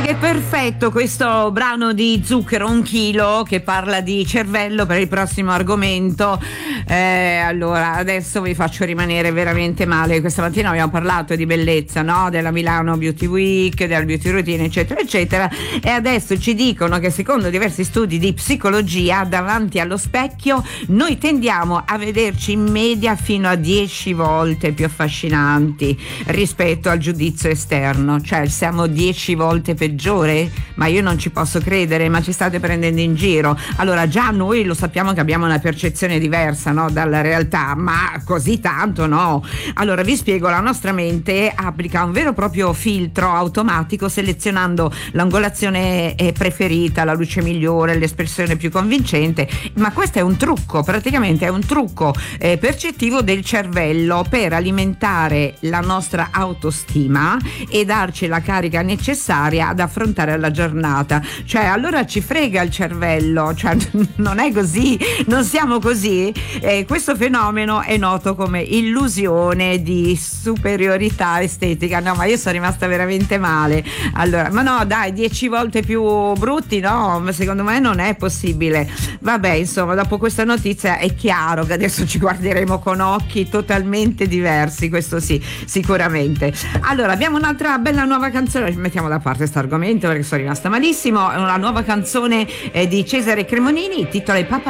Che perfetto questo brano di Zucchero, 1 chilo, che parla di cervello per il prossimo argomento. Allora, adesso vi faccio rimanere veramente male. Questa mattina abbiamo parlato di bellezza, no? Della Milano Beauty Week, della beauty routine, eccetera, eccetera. E adesso ci dicono che secondo diversi studi di psicologia, davanti allo specchio noi tendiamo a vederci in media fino a 10 volte più affascinanti rispetto al giudizio esterno. Cioè, siamo 10 volte peggiore. Ma io non ci posso credere, ma ci state prendendo in giro. Allora, già noi lo sappiamo che abbiamo una percezione diversa, no, dalla realtà, ma così tanto no. Allora vi spiego, la nostra mente applica un vero e proprio filtro automatico selezionando l'angolazione preferita, la luce migliore, l'espressione più convincente, ma questo è un trucco, praticamente è un trucco percettivo del cervello per alimentare la nostra autostima e darci la carica necessaria ad affrontare la giornata. Cioè, allora ci frega il cervello, cioè non è così, non siamo così. Questo fenomeno è noto come illusione di superiorità estetica. No, ma io sono rimasta veramente male. Allora, ma no, dai, 10 volte più brutti, no, ma secondo me non è possibile. Vabbè, insomma, dopo questa notizia è chiaro che adesso ci guarderemo con occhi totalmente diversi, questo sì, sicuramente. Allora, abbiamo un'altra bella nuova canzone, mettiamo da parte questo argomento perché sono rimasta malissimo. Una nuova canzone di Cesare Cremonini, titola Il Papa